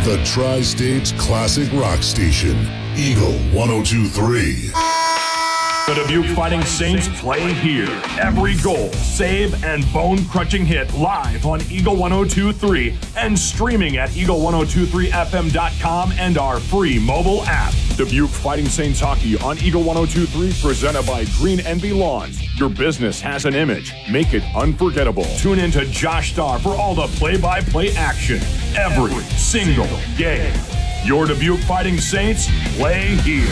The Tri-State's classic rock station, Eagle 102.3. The Dubuque Fighting Saints play here. Every goal, save, and bone-crushing hit live on Eagle 102.3 and streaming at eagle1023fm.com and our free mobile app. Dubuque Fighting Saints hockey on Eagle 102.3, presented by Green Envy Lawns. Your business has an image. Make it unforgettable. Tune in to Josh Starr for all the play-by-play action every single game. Your Dubuque Fighting Saints play here.